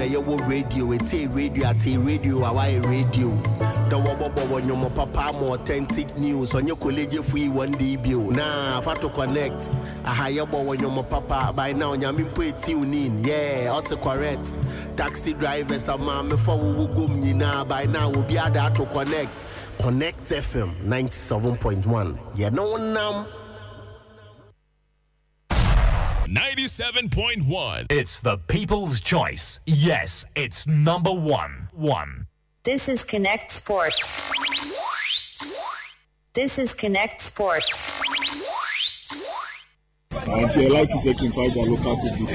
you radio, it's a radio, our radio. The Wabo when your papa more authentic news on your college free 1 bill. Nah, if to connect, a higher boy when your papa by now, Yamin put tune in. Yeah, also correct. Taxi drivers are mamma for who go now by now will be able to connect. Connect FM 97.1. Yeah, no one now. 97.1. It's the people's choice. Yes, it's number one. This is Connect Sports. This is Connect Sports. Until like you said, fight a local publicity.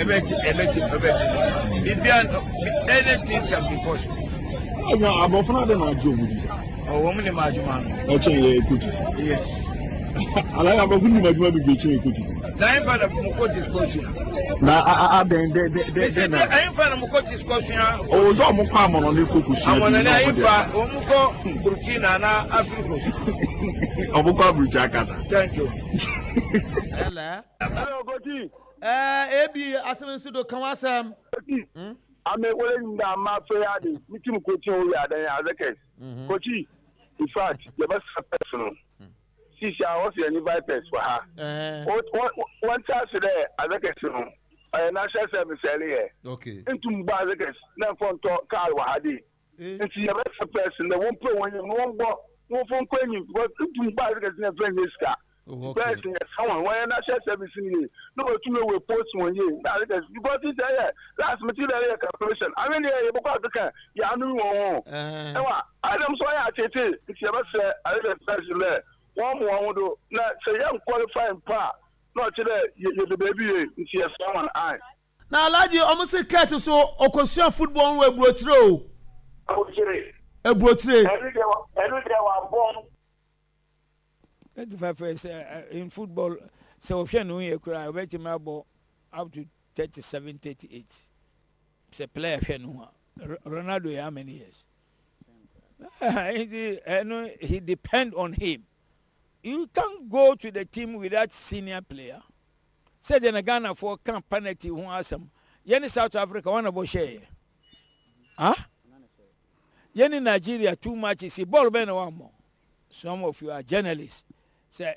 Anything can be possible. I'm often than a job with this. A woman in my man. Yes. I like about who might be teaching coaches. I'm fan of Mukotis Kosia. Now, I then I'm fan of Mukotis Kosia. Oh, don't come on the Kukus. I'm on an Ifa, Omuko, Burkina, and Africa. Omuko Bujakasa. Thank you. Hello, Goti. Ebi, Asaman Sudo Kawasam. I'm a willing that my friend, Mikim Kotia, as a case. Kochi, in fact, the best personal. I was the vipers for her. One chance there, as a question, national service earlier. Okay. Into Bazakers, now from Carl Wahadi. And she a better person, the one point when you won't go, no phone calling, but into Bazakers in a friend this car. Person, someone, when national service in you, no to know we post 1 year. Because it's a last material calculation. I mean, about the car, Yanu. I'm sorry, I tell you, it's a better, I person there. One do not say young qualifying part, not today, you're the baby, it's your someone eye. Now, lad, you almost say cat so or concern football where brought through. A brought through. Every day I'm born. 25 years in football, so if you know you cry, wait him up to 37, 38. It's a player, Ronaldo, how many years? He depends on him. You can't go to the team without senior player. Say then Ghana for camp penalty who has some. Yen South Africa one about share. Huh? Yen Nigeria too much is ball ben one more. Some of you are journalists. Say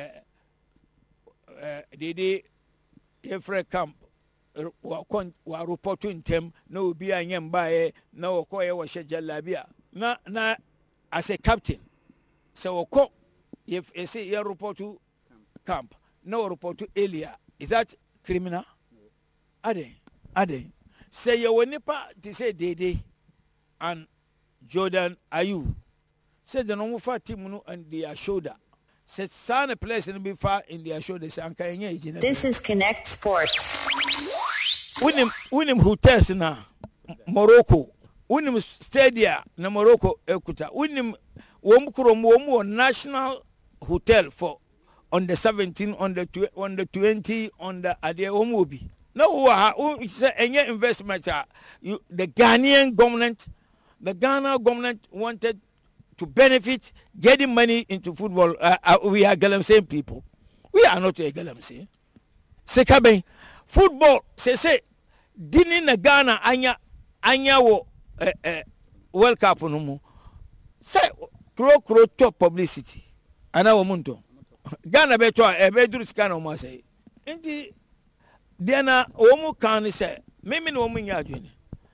Didi every camp wa reporting them no be a nyambaye no koye wa shejalabia. Na as a captain. So if you say you report to camp, no report to Elia, is that criminal? Ade. Say you will never to say Dede and Jordan Ayew. Say the normal fat team on their shoulder. Say sign a place and be far in their shoulder. This is Connect Sports. Win him hotels na Morocco. Win him stadia na Morocco Ekuta. Win him Womukuro national hotel for on the 17, on the 20, on the Ade Omobi. No, it's any investment. The Ghanaian government, the Ghana government wanted to benefit getting money into football. We are Galamsey people. We are not a Galamsey. Sekabe football. Say, didn't na Ghana anya wo World Cup no mo. Say. Kro top publicity. Ana womunto. Ghana beto e be duru sika mo say. Enti dia na omu kan say meme na omu nya adwene.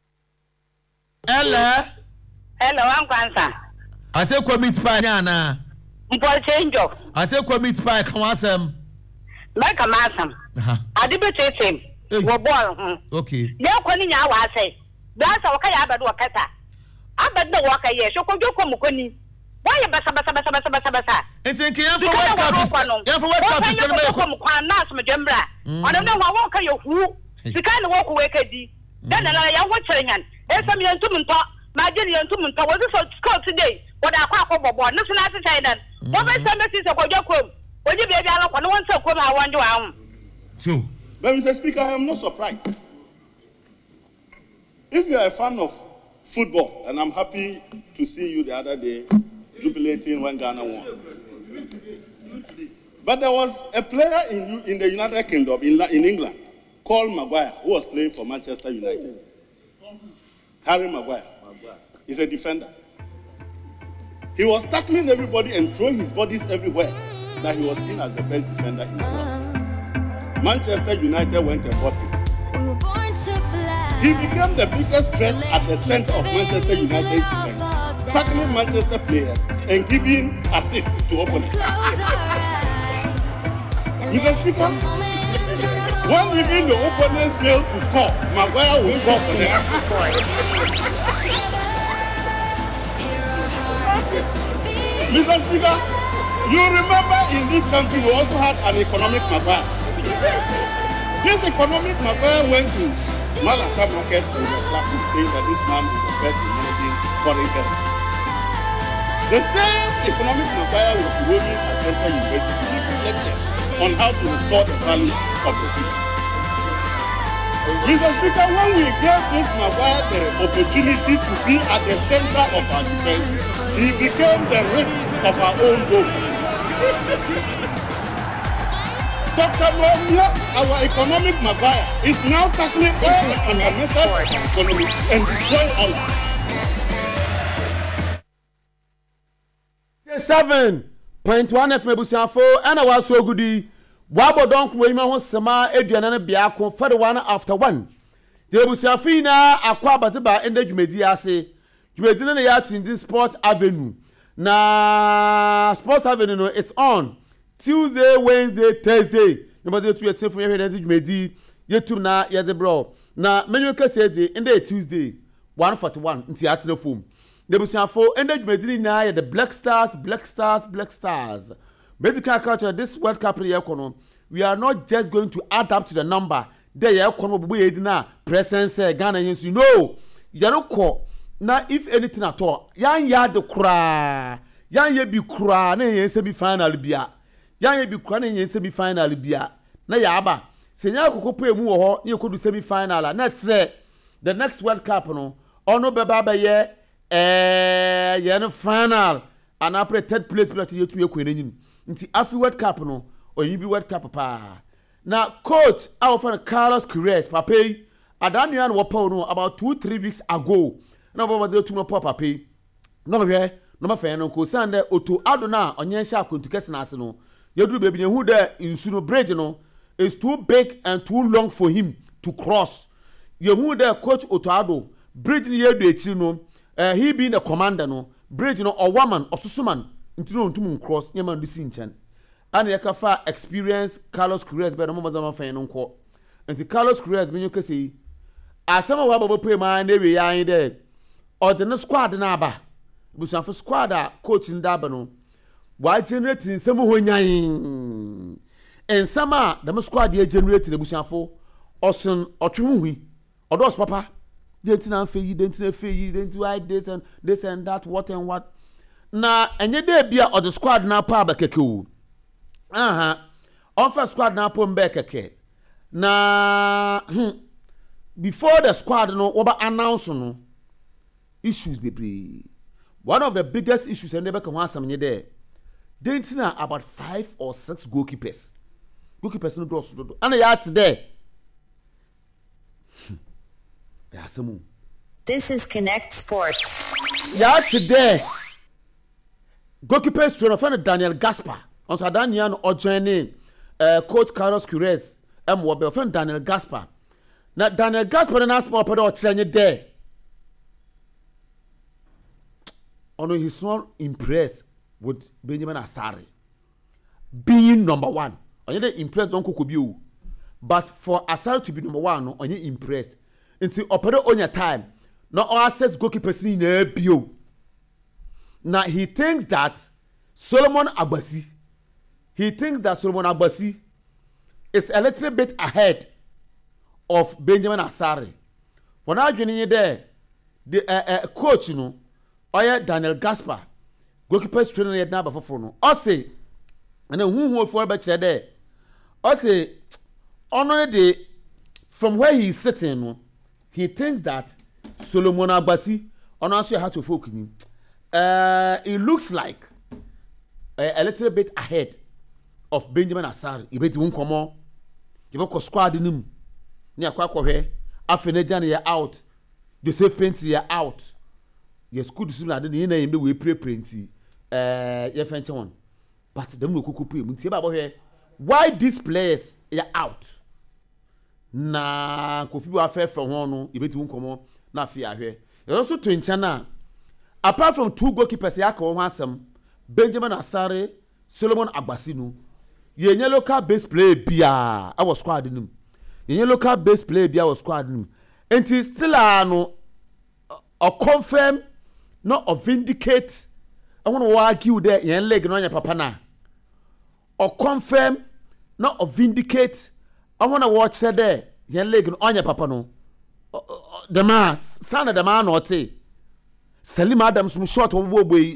Hello, Ankwansa. Ate kwa meat pie nya na. Mpo change. Ate kwa meat pie kan wasem. Ba kan asem. Ade beto etem. Wo ball. Okay. Ne kwa ni nya wa say. Ba sa waka ya abadu wakata. Abadu waka ye so ko joko mukoni. Why basa? It's in Kian for World Cup. Yeah, for World Cup is going to make a jembra. I don't know what can you who the kind of walk away. Then I am watching. And some young Tumunta, my dear young Tumunta, was this score today? What I call for Bob, nothing else to say that. What my son is about your quote? When you be a dialogue, no one so come, I want you. So, but Mr. Speaker, I am not surprised. If you are a fan of football, and I'm happy to see you the other day jubilating when Ghana won. But there was a player in the United Kingdom, in England, called Maguire, who was playing for Manchester United. Harry Maguire. He's a defender. He was tackling everybody and throwing his bodies everywhere. That he was seen as the best defender in the world. Manchester United went and bought him. He became the biggest threat at the center of Manchester United defense, tackling Manchester players and giving assists to opponents. Mr. Speaker, when even the opponents fail to score, Maguire will score for them. Mr. Speaker, you remember in this country we also had an economic Maguire. This economic Maguire went to Malacca market to the club saying that this man is the best in managing foreign currency. The same economic Maguire was rolling at Central University giving lectures on how to restore the value of the city. Mr. Speaker, when we gave this Maguire the opportunity to be at the center of our defense, he became the risk of our own goal. Dr. Mohammed, our economic Maguire, is now tackling all the fundamentals of economy and destroying all. 7.1 FM Busiafo, and I was so goody. Wabo donk we ma sema eduana na bia ko for the one after one. The Busiafina akwa bateba ende dwumedi ase. Dwumedi na ya twin Sport Avenue. Na Sports Avenue no it's on Tuesday, Wednesday, Thursday. Number 2 at from here dwumedi yetum na ye de bro. Na menu ka say dey ende Tuesday 141 nti atene form. The Busiafo ende dwumedi na ye the Black Stars. Medical culture, this World Cup we are not just going to add up to the number. There you presence Ghana. No, you now if anything at all, yan ya the cry, yan ye be cry, ne semi-final bia, yan ye be crying semi-final bia. Na yaba, Senya Coco mu ho, you could do semi-final. That's the next World Cup no, or no baba ye, yan final, and after third place, but you to your queen. Nti afi World Cup no or you be World Cup pa na coach our friend Carlos Queiroz pape adanian wopo no about 2-3 weeks ago na baba dey to no papa pape no hwe no ma fe no ko sande oto adona onye sha kontukese na ase no yeduru bebi hu de insu no bridge no is too big and too long for him to cross yehu de coach oto ado bridge ni yedu echi no he being the commander no bridge no or woman or susuman ntino ntum cross nyama ndisi nchan ana yakafa experience Carlos Queiroz be no mo zama fan no nko nti Carlos Queiroz menyo kase asama wa babo pe ma na we yan de o de no squad na aba busanfo squad a coach ndaba no wa generate nsem ho nyan ensama de squad ye generate na busanfo osun otwemu hui odos papa de ntina fe yi de ntina fe yi de ntu I this and that what and what na enye de bia or the squad na pa ba keke o on first squad na po mbe keke na before the squad no oba announce no issues bebre. One of the biggest issues and never can want some there they ntina about 5 or 6 goalkeepers no do and ya today ya samu. This is Connect Sports. Ya today goalkeeper trainer friend Daniel Gaspar on Sadanian or joining coach Carlos Queiroz wobe friend Daniel Gaspar. Now Daniel Gaspar na small pedo chenye there. Ono he's not impressed with Benjamin Asare being number 1. Onye impressed on Kokobiu. But for Asare to be number 1 no onye impressed. Until opedo on your time. No access goalkeepers in bio. Now he thinks that Solomon Agbasi is a little bit ahead of Benjamin Asare. When I joined there, the coach, Daniel Gaspar, goalkeepers trainer yet now before no. I say, and then who for back there? I say, already from where he is sitting, he thinks that Solomon Agbasi, on also how to focus. It looks like a little bit ahead of Benjamin Asare. You bet won't come on. You won't squad in him. Near Quackaway, after Nejani out. Joseph Penti ya out ye school discipline ade ne na yembe we pre-prenti ye fenche one but dem no kuku pre mu tie ba bo hwe why these players ya out na Kofi wa fe from ho no ye beti nkomo na afi ahwe ye also to nchana apart from 2 goalkeepers ya ka ho asem Benjamin Asare Solomon Agbasinu ye nye local base player bia our squad nim ye local base player bia our squad nim enti still no or confirm not or vindicate I want to argue there yen leg no nya papa na or confirm not or vindicate I want to watch say there yen leg no nya papa no the man son of the man or te Salim Adams mu short wo boy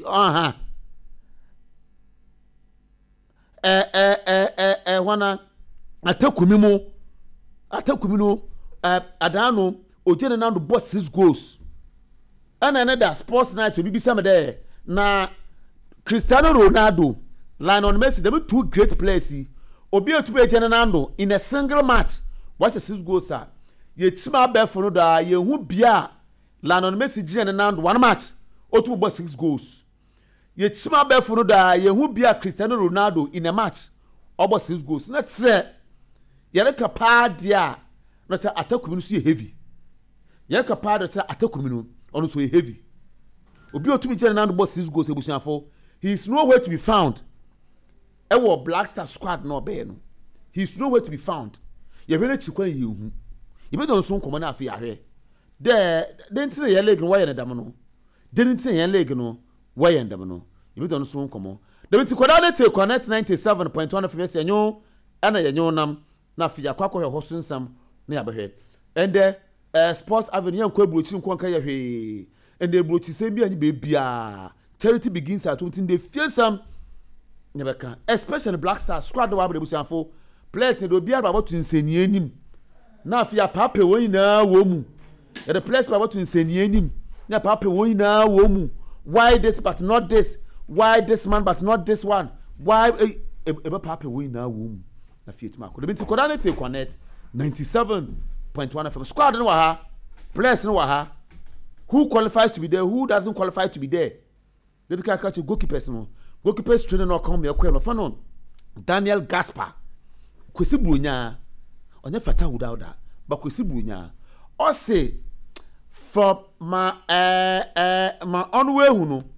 wana atakumi no adano ojene na do boss 6 goals and another sports night to be some there na Cristiano Ronaldo Lionel Messi them 2 great players obi otu be jene nando in a single match what 6 goals are ye chima be for no da ye hu bia Lionel Messi jene nando one match otu boss 6 goals ye chima be for no da ye hu bia Cristiano Ronaldo in a match obo 6 goals na tse ye reka pa dia na ta atakumi no so heavy ye ka pa dia atakumi no ono so heavy obi otumi jere na boss 6 goals ebusuafo he is nowhere to be found ewo Black Star squad no be no he is nowhere to be found ye be na chikwan ye hu ye be don so nkomo na afi ahwe de ntina ye leg no wa ye na dam no de ntina ye leg no wa ye ndam no ye be don so nkomo de nti koda na te connect 97.1 FM yenyo ana yenyo nam na afi akwa hwe hosunsam na ya behwe and Sports Avenue yankwa brochi nkonka ye hwe and brochi sembi anyi be bia charity begins at 20 dey feel some nebeka especially Black Star squad wa abusuafo players do bia baba to nseni anim na afia pape won na wo mu the players baba to nseni anim na pape won na wo mu why this but not this why this man but not this one why ebe pape won na wo mu na fiat mako de binti koda na te connect 97.1 FM squad no wa ha players no wa ha who qualifies to be there who doesn't qualify to be there they can catch goalkeepers no goalkeepers training no come here no fanon Daniel Gaspar kwesi brunya onye fata udauda ba kwesi brunya o say for my on way hu no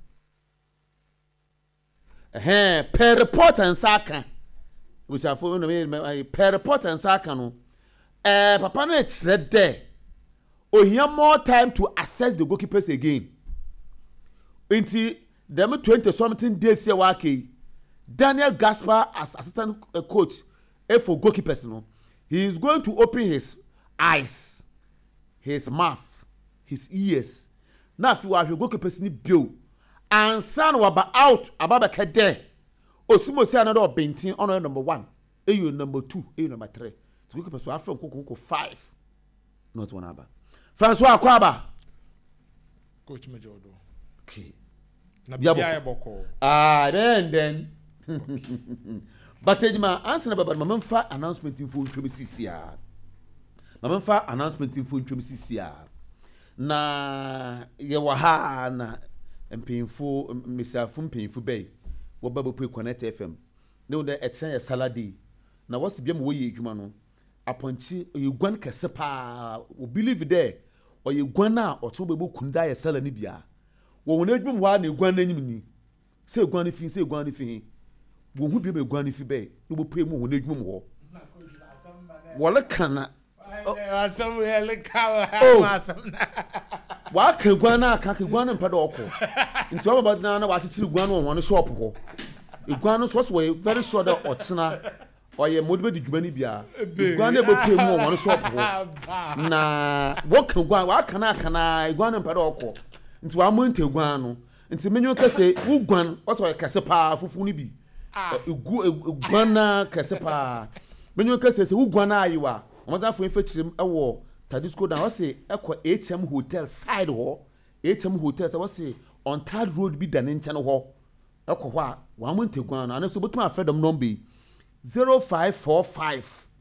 per report and saka which are for no per report and saka no papa no said there ohia more time to assess the goalkeepers again until them 20 something days here wake Daniel Gaspar as assistant coach for goalkeepers no he is going to open his eyes his mouth his ears na fi wa hwe goalkeepers ni bio and san wa ba out ababa kede osimo si another bentin on number 1 ayo number 2 ayo number 3 so goalkeepers wa from koko 5 not one aba François Akwaba coach Majodo okay na bia boko then but ejima answer na baba mamfa announcement info ntwem sisia mamfa announcement info ntwem sisia na ye wa ha na mpinfo misafo mpinfo bay wo baba pe connect fm ne wo e chen ya saladi na wo se bia mo ye adwuma no aponchi ye gwan kese pa wo believe there o ye gwan na o to bebo kunda ya sala ni bia wo wona adwuma wa na gwan na nyim ni se gwan ni fi wo hu bia be gwan ni fi be no bo pe mo wona adwuma mo wala kana asam ele kawa asam na wa ka gwan na ka gwan na mpeda okọ nti wa baba na wa chichiri gwan no won shop ho gwan no so we very sure that otsena oye modibe di dwuma ni bia gwan na be pe mu won shop ho na wo ka gwan wa kana gwan na mpeda okọ nti wa monte gwan no nti menyo ka se wo gwan wo so kase pa fufu ni bi gwan na kase pa menyo ka se wo gwan na ayiwa omoza fo efechirim ewo Tadisco na wose ekọ HM hotel side ho HM hotel so wose on third road bi dan nche no ho ekọ ho a wa montegwan na so botuma afredom number 0545